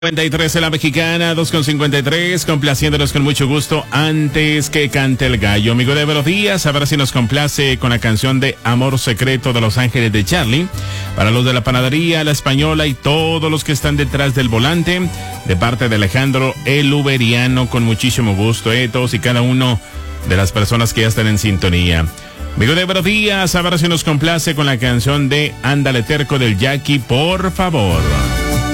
53 en la mexicana, 2:53, complaciéndonos con mucho gusto antes que cante el gallo. Amigo de buenos días, a ver si nos complace con la canción de Amor Secreto de Los Ángeles de Charlie. Para los de la panadería, la española y todos los que están detrás del volante, de parte de Alejandro el Uberiano, con muchísimo gusto, todos y cada uno de las personas que ya están en sintonía. Amigo de buenos días, a ver si nos complace con la canción de Ándale Terco del Jackie, por favor.